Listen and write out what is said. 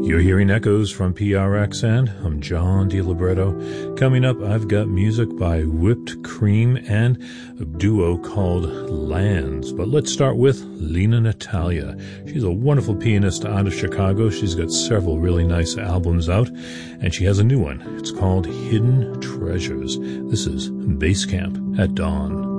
You're hearing echoes from PRXN. I'm John DiLibretto. Coming up, I've got music by Whipped Cream and a duo called Lands. But let's start with Lena Natalia. She's a wonderful pianist out of Chicago. She's got several really nice albums out, and she has a new one. It's called Hidden Treasures. This is Bass Camp at Dawn.